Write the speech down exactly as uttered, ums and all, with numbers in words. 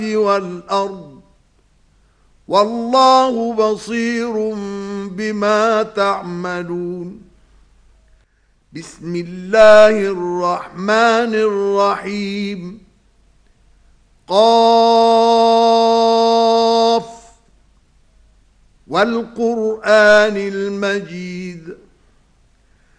والأرض والله بصير بما تعملون. بسم الله الرحمن الرحيم. قاف والقرآن المجيد.